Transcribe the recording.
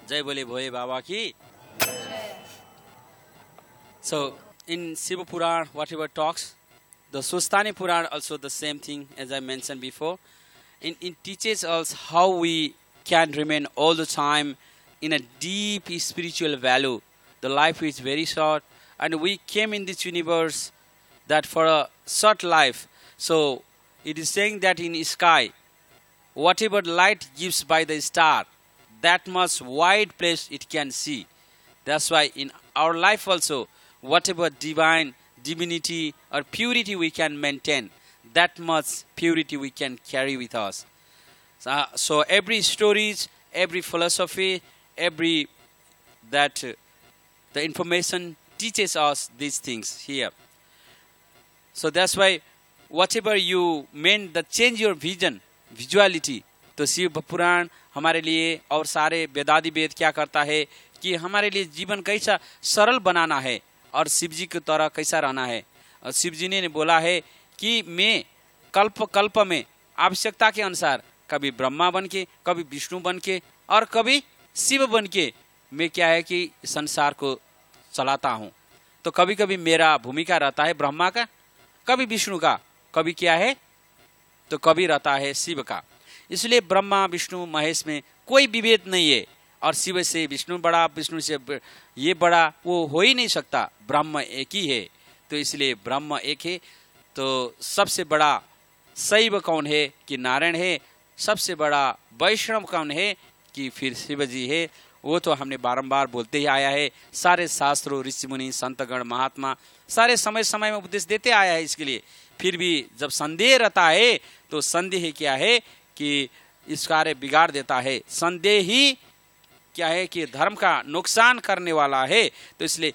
जय बोले भोले बाबा की. So in Shiva Puran, whatever talks, the Sustani Puran also the same thing as I mentioned before. It teaches us how we can remain all the time in a deep spiritual value. The life is very short, and we came in this universe that for a short life. So it is saying that in sky, whatever light gives by the star, that much wide place it can see. That's why in our life also, whatever divinity or purity we can maintain, that much purity we can carry with us. So every stories, every philosophy, every that the information teaches us these things here. So that's why whatever you mean, the change your vision, visuality. तो शिव पुराण हमारे लिए और सारे वेदादि वेद क्या करता है कि हमारे लिए जीवन कैसा सरल बनाना है और शिव जी की तरह कैसा रहना है. और शिव जी ने बोला है कि मैं कल्प कल्प में आवश्यकता के अनुसार कभी ब्रह्मा बन के, कभी विष्णु बन के और कभी शिव बन के मैं क्या है कि संसार को चलाता हूँ. तो कभी कभी मेरा भूमिका रहता है ब्रह्मा का, कभी विष्णु का, कभी क्या है तो कभी रहता है शिव का. इसलिए ब्रह्मा विष्णु महेश में कोई विभेद नहीं है और शिव से विष्णु बड़ा, विष्णु से ये बड़ा वो हो ही नहीं सकता. ब्रह्म एक ही है. तो इसलिए ब्रह्म एक है. तो सबसे बड़ा शैव कौन है कि नारायण है. सबसे बड़ा वैष्णव कौन है कि फिर शिव जी है. वो तो हमने बारंबार बोलते ही आया है. सारे शास्त्रों, ऋषि मुनि, संतगण, महात्मा सारे समय समय में उपदेश देते आया है. इसके लिए फिर भी जब संदेह रहता है तो संदेह क्या है कि इस कार्य बिगाड़ देता है. संदेह ही क्या है कि धर्म का नुकसान करने वाला है. तो इसलिए